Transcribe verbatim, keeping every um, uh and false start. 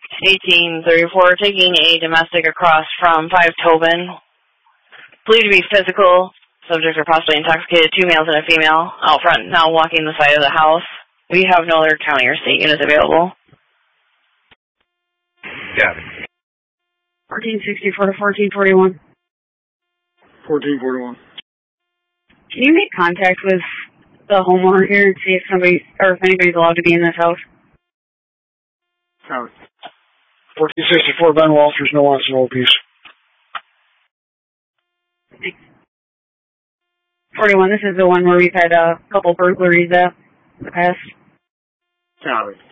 eighteen thirty-four, taking a domestic across from five Tobin. Believed to be physical. Subjects are possibly intoxicated. Two males and a female out front now walking the side of the house. We have no other county or state units available. Got it. fourteen sixty-four to fourteen forty-one. fourteen forty-one. Can you make contact with the homeowner here and see if somebody, or if anybody's allowed to be in this house? Got it. fourteen sixty-four, Ben Walters, no wants, no peace. Thanks. forty-one, this is the one where we've had a couple burglaries at in the past. Got it.